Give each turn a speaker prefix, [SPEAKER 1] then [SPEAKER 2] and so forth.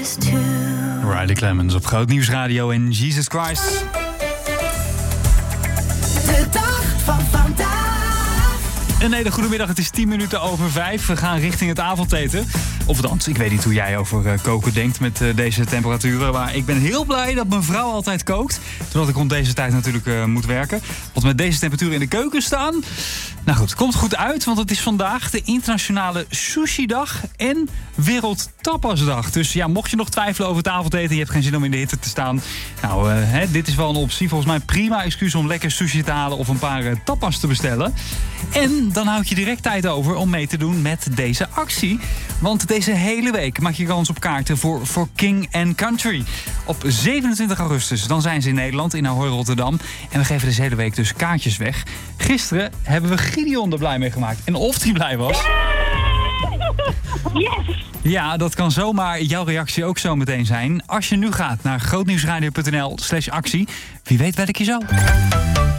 [SPEAKER 1] is too.
[SPEAKER 2] Riley Clemens op Groot Nieuws Radio en Jesus Christ.
[SPEAKER 1] De dag van vandaag.
[SPEAKER 2] Een hele goede middag, het is 10 minuten over 5. We gaan richting het avondeten. Of althans, ik weet niet hoe jij over koken denkt met deze temperaturen. Maar ik ben heel blij dat mijn vrouw altijd kookt. Zodat ik rond deze tijd natuurlijk moet werken. Want met deze temperaturen in de keuken staan... Nou goed, het komt goed uit, want het is vandaag de internationale sushi-dag en Wereldtapasdag. Dus ja, mocht je nog twijfelen over het avondeten, je hebt geen zin om in de hitte te staan. Nou, dit is wel een optie. Volgens mij prima excuus om lekker sushi te halen of een paar tapas te bestellen. En dan houd je direct tijd over om mee te doen met deze actie. Want deze hele week maak je kans op kaarten voor King & Country. Op 27 augustus, dan zijn ze in Nederland, in Ahoy Rotterdam. En we geven deze hele week dus kaartjes weg. Gisteren hebben we Gideon er blij mee gemaakt. En of hij blij was...
[SPEAKER 3] Yes!
[SPEAKER 2] Ja, dat kan zomaar jouw reactie ook zo meteen zijn. Als je nu gaat naar grootnieuwsradio.nl/actie. Wie weet bel ik je zo.